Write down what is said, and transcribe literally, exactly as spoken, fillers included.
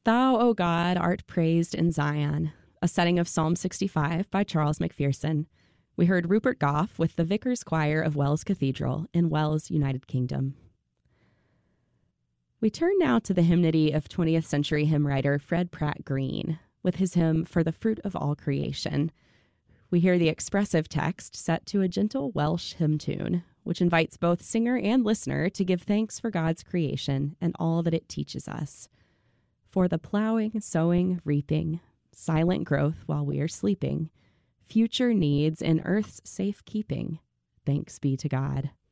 Thou, O God, art praised in Zion, a setting of Psalm sixty-five by Charles McPherson. We heard Rupert Goff with the Vickers Choir of Wells Cathedral in Wells, United Kingdom. We turn now to the hymnody of twentieth century hymn writer Fred Pratt Green with his hymn For the Fruit of All Creation. We hear the expressive text set to a gentle Welsh hymn tune, which invites both singer and listener to give thanks for God's creation and all that it teaches us. For the plowing, sowing, reaping, silent growth while we are sleeping, future needs in earth's safe keeping, thanks be to God.